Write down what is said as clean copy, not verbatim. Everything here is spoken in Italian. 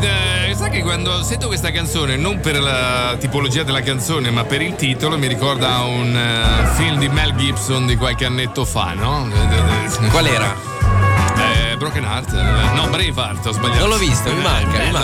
sai che quando sento questa canzone, non per la tipologia della canzone, ma per il titolo, mi ricorda un film di Mel Gibson di qualche annetto fa, no? Qual era? Broken Heart, no, Braveheart, ho sbagliato. Non l'ho visto, mi manca.